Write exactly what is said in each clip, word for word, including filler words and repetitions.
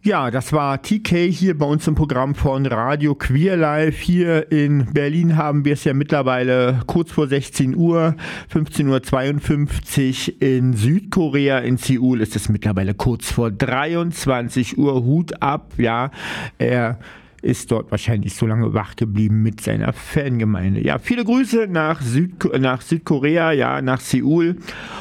Ja, das war T K hier bei uns im Programm von Radio Queer Live. Hier in Berlin haben wir es ja mittlerweile kurz vor sechzehn Uhr, fünfzehn Uhr zweiundfünfzig. In Südkorea, in Seoul, ist es mittlerweile kurz vor dreiundzwanzig Uhr. Hut ab, ja, er ist dort wahrscheinlich so lange wach geblieben mit seiner Fangemeinde. Ja, viele Grüße nach, Südko- nach Südkorea, ja, nach Seoul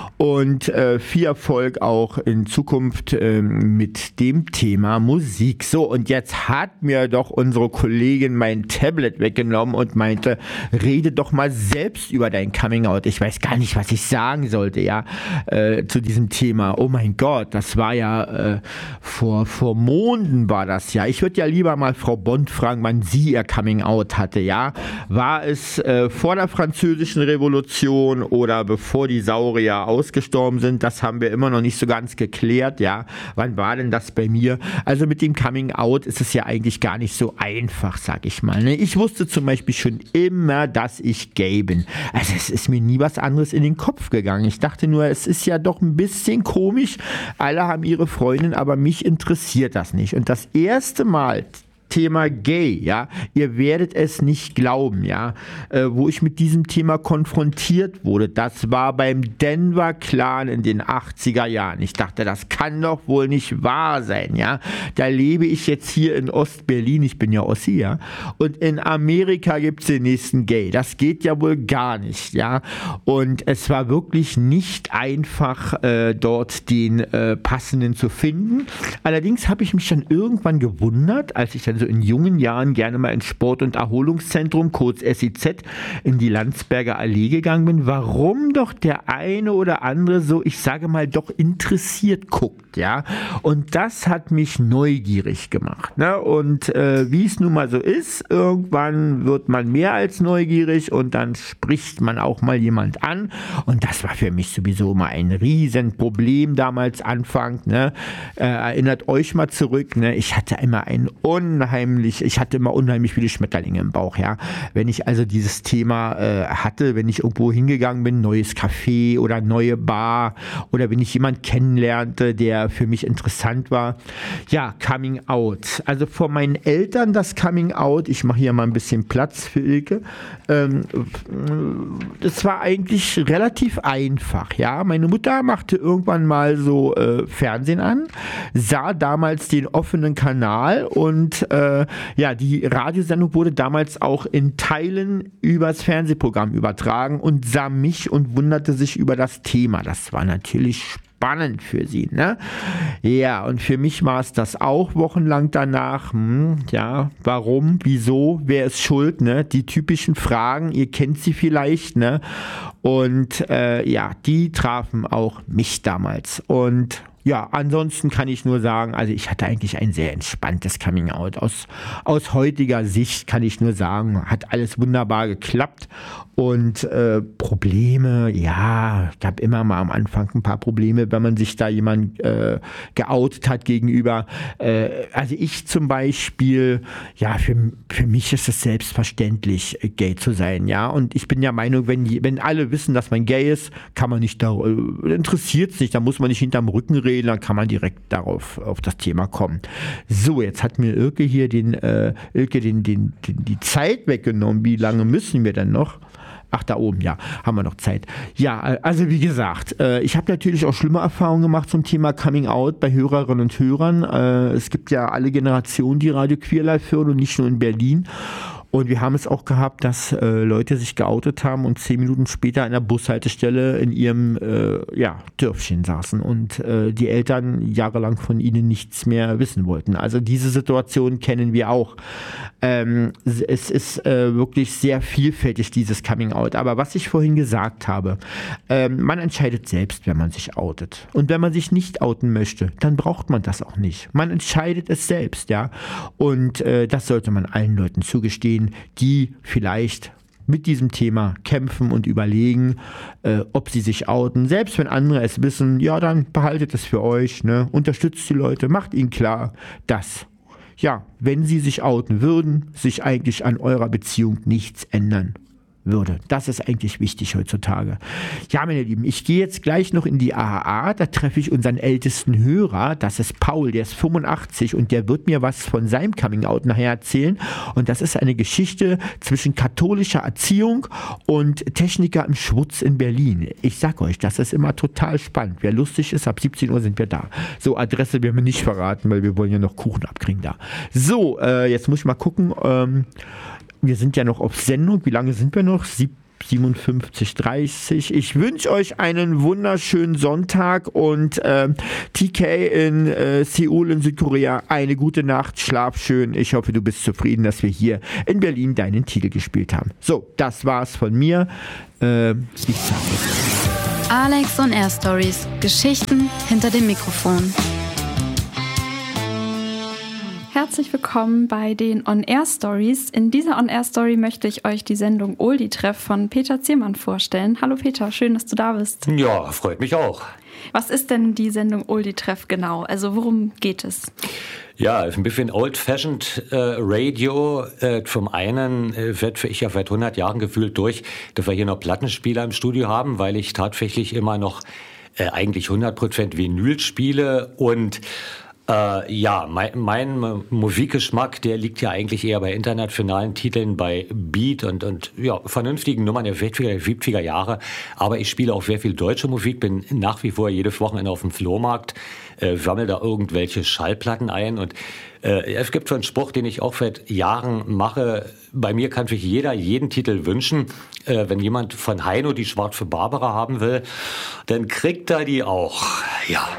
und äh, viel Erfolg auch in Zukunft äh, mit dem Thema Musik. So, und jetzt hat mir doch unsere Kollegin mein Tablet weggenommen und meinte, rede doch mal selbst über dein Coming-out. Ich weiß gar nicht, was ich sagen sollte, ja, äh, zu diesem Thema. Oh mein Gott, das war ja äh, vor, vor Monden war das ja. Ich würde ja lieber mal Frau Bond fragen, wann sie ihr Coming-out hatte, ja. War es äh, vor der Französischen Revolution oder bevor die Saurier ausgestorben sind? Das haben wir immer noch nicht so ganz geklärt, ja. Wann war denn das bei mir? Also mit dem Coming-out ist es ja eigentlich gar nicht so einfach, sag ich mal. Ne? Ich wusste zum Beispiel schon immer, dass ich gay bin. Also es ist mir nie was anderes in den Kopf gegangen. Ich dachte nur, es ist ja doch ein bisschen komisch. Alle haben ihre Freundin, aber mich interessiert das nicht. Und das erste Mal Thema Gay, ja, ihr werdet es nicht glauben, ja, äh, wo ich mit diesem Thema konfrontiert wurde, das war beim Denver Clan in den achtziger Jahren. Ich dachte, das kann doch wohl nicht wahr sein, ja. Da lebe ich jetzt hier in Ostberlin, ich bin ja Ossi, ja, und in Amerika gibt es den nächsten Gay. Das geht ja wohl gar nicht, ja. Und es war wirklich nicht einfach, äh, dort den äh, passenden zu finden. Allerdings habe ich mich dann irgendwann gewundert, als ich dann so in jungen Jahren gerne mal ins Sport- und Erholungszentrum, kurz S I Z, in die Landsberger Allee gegangen bin, warum doch der eine oder andere so, ich sage mal, doch interessiert guckt, ja. Und das hat mich neugierig gemacht, ne? Und äh, wie es nun mal so ist, irgendwann wird man mehr als neugierig und dann spricht man auch mal jemand an. Und das war für mich sowieso mal ein Riesenproblem damals Anfang, ne? Äh, erinnert euch mal zurück, ne? Ich hatte immer einen unheimlich, ich hatte immer unheimlich viele Schmetterlinge im Bauch, ja. Wenn ich also dieses Thema äh, hatte, wenn ich irgendwo hingegangen bin, neues Café oder neue Bar oder wenn ich jemanden kennenlernte, der für mich interessant war. Ja, Coming Out. Also vor meinen Eltern das Coming Out, ich mache hier mal ein bisschen Platz für Ilke, ähm, das war eigentlich relativ einfach, ja. Meine Mutter machte irgendwann mal so äh, Fernsehen an, sah damals den offenen Kanal und äh, ja, die Radiosendung wurde damals auch in Teilen übers Fernsehprogramm übertragen und sah mich und wunderte sich über das Thema. Das war natürlich spannend für sie, ne? Ja, und für mich war es das auch wochenlang danach. Hm, ja, warum, wieso, wer ist schuld, ne? Die typischen Fragen, ihr kennt sie vielleicht, ne? Und äh, ja, die trafen auch mich damals. Und ja, ansonsten kann ich nur sagen, also ich hatte eigentlich ein sehr entspanntes Coming-out. Aus, aus heutiger Sicht kann ich nur sagen, hat alles wunderbar geklappt. Und äh, Probleme, ja, gab immer mal am Anfang ein paar Probleme, wenn man sich da jemand äh, geoutet hat gegenüber. Äh, also ich zum Beispiel, ja, für, für mich ist es selbstverständlich, gay zu sein, ja. Und ich bin der Meinung, wenn, wenn alle wissen, dass man gay ist, kann man nicht da, äh, interessiert es nicht, da muss man nicht hinterm Rücken reden, dann kann man direkt darauf auf das Thema kommen. So, jetzt hat mir Ilke hier den, äh, Ilke den, den, den, die Zeit weggenommen. Wie lange müssen wir denn noch? Ach, da oben, ja, haben wir noch Zeit. Ja, also wie gesagt, äh, ich habe natürlich auch schlimme Erfahrungen gemacht zum Thema Coming Out bei Hörerinnen und Hörern. Äh, es gibt ja alle Generationen, die Radio Queer Live hören und nicht nur in Berlin. Und wir haben es auch gehabt, dass äh, Leute sich geoutet haben und zehn Minuten später an der Bushaltestelle in ihrem äh, ja, Dörfchen saßen und äh, die Eltern jahrelang von ihnen nichts mehr wissen wollten. Also diese Situation kennen wir auch. Ähm, es ist äh, wirklich sehr vielfältig, dieses Coming-out. Aber was ich vorhin gesagt habe, ähm, man entscheidet selbst, wenn man sich outet. Und wenn man sich nicht outen möchte, dann braucht man das auch nicht. Man entscheidet es selbst, ja. Und äh, das sollte man allen Leuten zugestehen, die vielleicht mit diesem Thema kämpfen und überlegen, äh, ob sie sich outen. Selbst wenn andere es wissen, ja, dann behaltet es für euch, ne? Unterstützt die Leute, macht ihnen klar, dass, ja, wenn sie sich outen würden, sich eigentlich an eurer Beziehung nichts ändern würde. Das ist eigentlich wichtig heutzutage. Ja, meine Lieben, ich gehe jetzt gleich noch in die A H A, da treffe ich unseren ältesten Hörer, das ist Paul, der ist fünfundachtzig und der wird mir was von seinem Coming-out nachher erzählen und das ist eine Geschichte zwischen katholischer Erziehung und Techniker im Schwutz in Berlin. Ich sag euch, das ist immer total spannend. Wer lustig ist, ab siebzehn Uhr sind wir da. So, Adresse werden wir nicht verraten, weil wir wollen ja noch Kuchen abkriegen da. So, äh, jetzt muss ich mal gucken, ähm, wir sind ja noch auf Sendung. Wie lange sind wir noch? siebenundfünfzig, dreißig. Ich wünsche euch einen wunderschönen Sonntag und äh, T K in äh, Seoul in Südkorea, eine gute Nacht, schlaf schön. Ich hoffe, du bist zufrieden, dass wir hier in Berlin deinen Titel gespielt haben. So, das war's von mir. Äh, ich sage Alex on Air Stories. Geschichten hinter dem Mikrofon. Herzlich willkommen bei den On-Air-Stories. In dieser On-Air-Story möchte ich euch die Sendung Oldie-Treff von Peter Ziermann vorstellen. Hallo Peter, schön, dass du da bist. Ja, freut mich auch. Was ist denn die Sendung Oldie-Treff genau? Also worum geht es? Ja, ein bisschen old-fashioned äh, Radio. Äh, zum einen äh, wird für ich ja seit hundert Jahren gefühlt durch, dass wir hier noch Plattenspieler im Studio haben, weil ich tatsächlich immer noch äh, eigentlich hundert Prozent Vinyl spiele und Äh, ja, mein, mein Musikgeschmack, der liegt ja eigentlich eher bei internationalen Titeln, bei Beat und, und ja, vernünftigen Nummern der sechziger, siebziger Jahre. Aber ich spiele auch sehr viel deutsche Musik, bin nach wie vor jedes Wochenende auf dem Flohmarkt, äh, sammle da irgendwelche Schallplatten ein. Und äh, es gibt so einen Spruch, den ich auch seit Jahren mache. Bei mir kann sich jeder jeden Titel wünschen. Äh, wenn jemand von Heino die Schwarze Barbara haben will, dann kriegt er die auch. Ja.